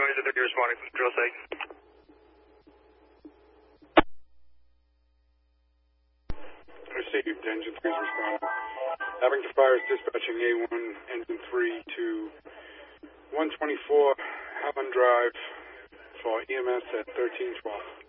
Engine 30 responding from drill site. Received, Engine 3 is responding. Having to fire is dispatching A1, Engine 3 to 124 Hammond Drive for EMS at 1312.